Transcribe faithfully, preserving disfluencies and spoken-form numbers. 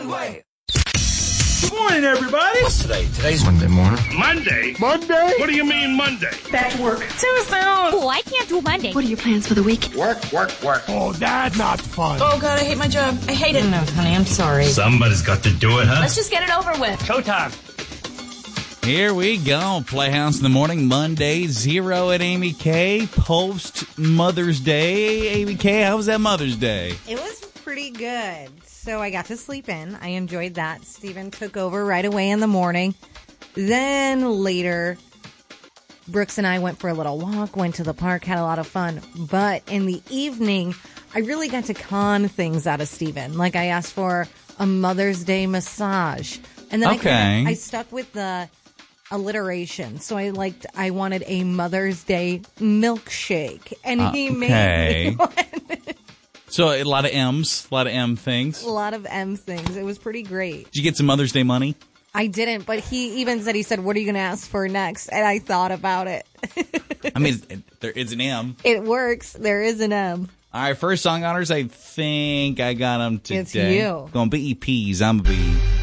one way. Good morning, everybody. What's today? Today's Monday morning. Monday? Monday? What do you mean Monday? Back to work. Too soon. Oh, I can't do Monday. What are your plans for the week? Work, work, work. Oh, that's not fun. Oh, God, I hate my job. I hate it. No, honey, I'm sorry. Somebody's got to do it, huh? Let's just get it over with. Showtime. Here we go. Playhouse in the Morning, Monday, Zero at Amy K. Post Mother's Day. Amy K, how was that Mother's Day? It was pretty good. So I got to sleep in. I enjoyed that. Steven took over right away in the morning. Then later, Brooks and I went for a little walk, went to the park, had a lot of fun. But in the evening, I really got to con things out of Steven. Like I asked for a Mother's Day massage. And then Okay. I, kinda, I stuck with the alliteration. So I liked, I wanted a Mother's Day milkshake. And Uh, he okay. made me one. So a lot of M's, a lot of M things. A lot of M things. It was pretty great. Did you get some Mother's Day money? I didn't, but he even said, he said, what are you going to ask for next? And I thought about it. I mean, there is an M. It works. There is an M. All right, first song honors, I think I got them today. It's you. Going B E Ps, I'm a B.